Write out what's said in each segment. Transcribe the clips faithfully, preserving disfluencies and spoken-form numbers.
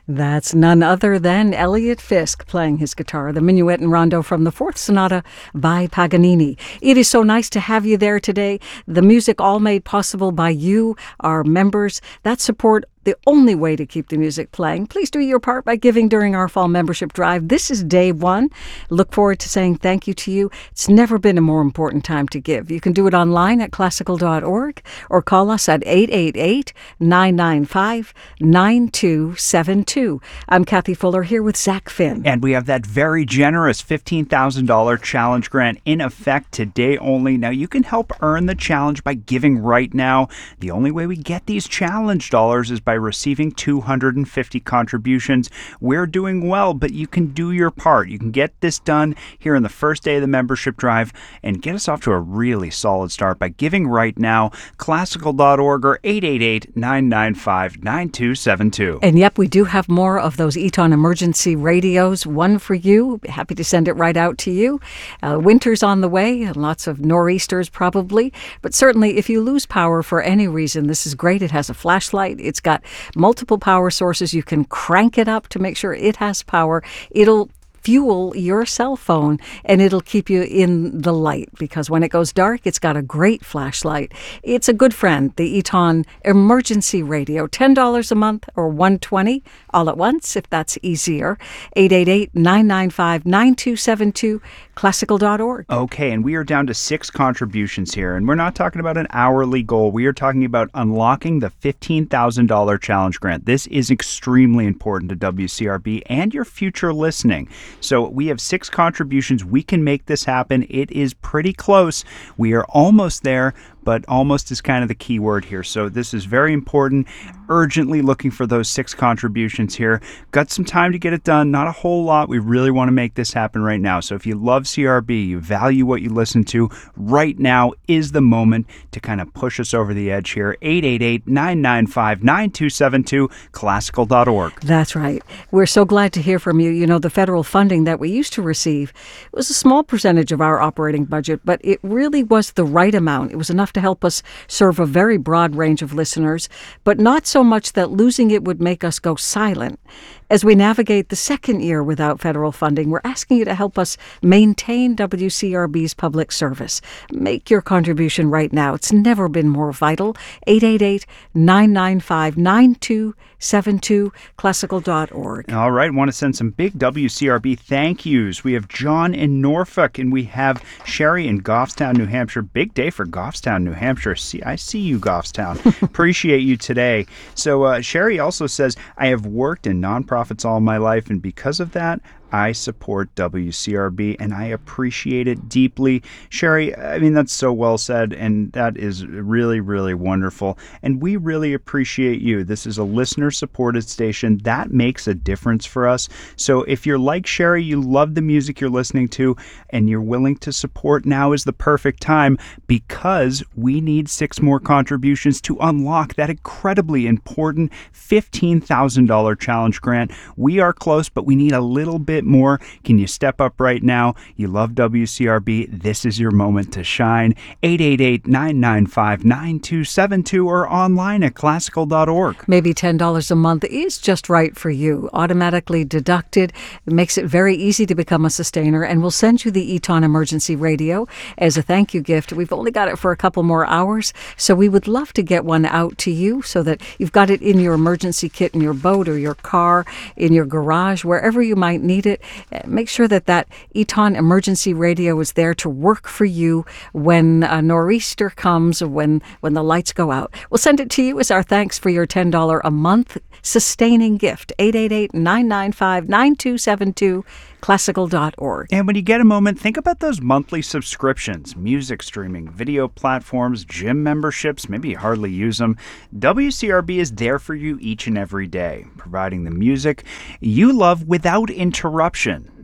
That's none other than Elliot Fisk playing his guitar, the Minuet and Rondo from the Fourth Sonata by Paganini. It is so nice to have you there today. The music all made possible by you, our members. That support the only way to keep the music playing. Please do your part by giving during our fall membership drive. This is day one. Look forward to saying thank you to you. It's never been a more important time to give. You can do it online at classical dot org or call us at eight eight eight, nine nine five, nine two seven two. I'm Kathy Fuller here with Zach Finn. And we have that very generous fifteen thousand dollars challenge grant in effect today only. Now, you can help earn the challenge by giving right now. The only way we get these challenge dollars is by receiving two hundred fifty contributions. We're doing well, but you can do your part. You can get this done here in the first day of the membership drive and get us off to a really solid start by giving right now. classical dot org or eight eight eight, nine nine five, nine two seven two. And yep, we do have more of those Eton emergency radios. One for you. Happy to send it right out to you. Uh, winter's on the way. Lots of nor'easters probably. But certainly if you lose power for any reason, this is great. It has a flashlight. It's got multiple power sources. You can crank it up to make sure it has power. It'll fuel your cell phone and it'll keep you in the light because when it goes dark, it's got a great flashlight. It's a good friend, the Eton Emergency Radio. ten dollars a month or one hundred twenty dollars all at once if that's easier. eight eight eight, nine nine five, nine two seven two, classical dot org. Okay, and we are down to six contributions here, and we're not talking about an hourly goal. We are talking about unlocking the fifteen thousand dollars challenge grant. This is extremely important to W C R B and your future listening. So we have six contributions. We can make this happen. It is pretty close. We are almost there, but almost is kind of the key word here. So this is very important. Urgently looking for those six contributions here. Got some time to get it done. Not a whole lot. We really want to make this happen right now. So if you love C R B, you value what you listen to, right now is the moment to kind of push us over the edge here. eight eight eight, nine nine five, nine two seven two, classical dot org. That's right. We're so glad to hear from you. You know, the federal funding that we used to receive was a small percentage of our operating budget, but it really was the right amount. It was enough to help us serve a very broad range of listeners, but not so much that losing it would make us go silent. As we navigate the second year without federal funding, we're asking you to help us maintain W C R B's public service. Make your contribution right now. It's never been more vital. eight eight eight, nine nine five, nine two seven two, classical dot org. All right. Want to send some big W C R B thank yous. We have John in Norfolk, and we have Sherry in Goffstown, New Hampshire. Big day for Goffstown, New Hampshire. See, I see you, Goffstown. Appreciate you today. So uh, Sherry also says, I have worked in nonprofits all my life, and because of that, I support W C R B, and I appreciate it deeply. Sherry, I mean, that's so well said, and that is really, really wonderful. And we really appreciate you. This is a listener-supported station. That makes a difference for us. So if you're like Sherry, you love the music you're listening to, and you're willing to support, now is the perfect time, because we need six more contributions to unlock that incredibly important fifteen thousand dollars challenge grant. We are close, but we need a little bit more. Can you step up right now? You love W C R B. This is your moment to shine. eight eight eight, nine nine five, nine two seven two or online at classical dot org. Maybe ten dollars a month is just right for you. Automatically deducted. It makes it very easy to become a sustainer, and we'll send you the Eton Emergency Radio as a thank you gift. We've only got it for a couple more hours, so we would love to get one out to you so that you've got it in your emergency kit in your boat or your car, in your garage, wherever you might need it. Make sure that that Eton Emergency Radio is there to work for you when a nor'easter comes or when, when the lights go out. We'll send it to you as our thanks for your ten dollars a month sustaining gift. eight eight eight, nine nine five, nine two seven two, classical dot org. And when you get a moment, think about those monthly subscriptions, music streaming, video platforms, gym memberships. Maybe you hardly use them. W C R B is there for you each and every day, providing the music you love without interruption.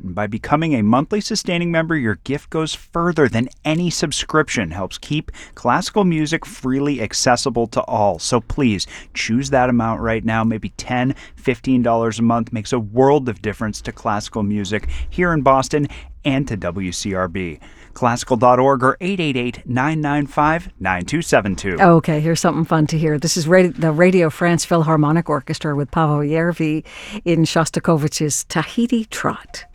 And by becoming a monthly sustaining member, your gift goes further than any subscription, helps keep classical music freely accessible to all. So please choose that amount right now. Maybe ten dollars, fifteen dollars a month makes a world of difference to classical music here in Boston and to W C R B. Classical dot org or eight eight eight, nine nine five, nine two seven two. Okay, here's something fun to hear. This is Radio, the Radio France Philharmonic Orchestra with Paavo Järvi in Shostakovich's Tahiti Trot.